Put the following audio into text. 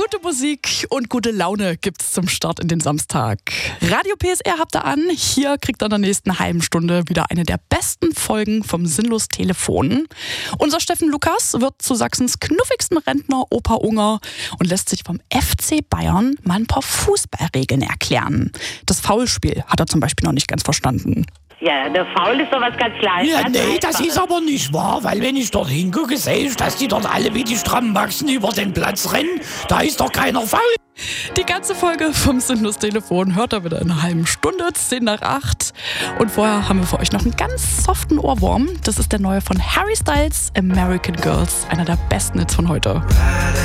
Gute Musik und gute Laune gibt's zum Start in den Samstag. Radio PSR habt ihr an. Hier kriegt ihr in der nächsten halben Stunde wieder eine der besten Folgen vom Sinnlos Telefon. Unser Steffen Lukas wird zu Sachsens knuffigsten Rentner Opa Unger und lässt sich vom FC Bayern mal ein paar Fußballregeln erklären. Das Foulspiel hat er zum Beispiel noch nicht ganz verstanden. Ja, der Foul ist doch was ganz Kleines. Ja, nee, das ist aber nicht wahr, weil wenn ich dort hingucke, sehe ich, dass die dort alle wie die Strammbachsen über den Platz rennen. Da ist doch keiner faul. Die ganze Folge vom Sinnlos Telefon hört ihr wieder in einer halben Stunde, 7:10. Und vorher haben wir für euch noch einen ganz soften Ohrwurm. Das ist der neue von Harry Styles, American Girls, einer der besten Hits von heute.